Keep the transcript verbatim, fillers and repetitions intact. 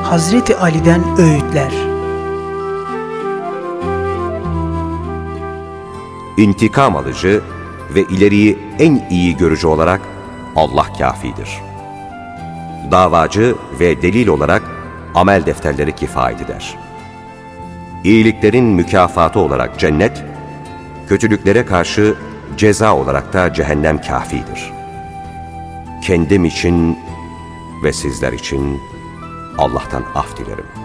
Hazreti Ali'den öğütler. İntikam alıcı ve ileriyi en iyi görücü olarak Allah kâfidir. Davacı ve delil olarak amel defterleri kifayet eder. İyiliklerin mükafatı olarak cennet, kötülüklere karşı ceza olarak da cehennem kâfidir. Kendim için ve sizler için Allah'tan af dilerim.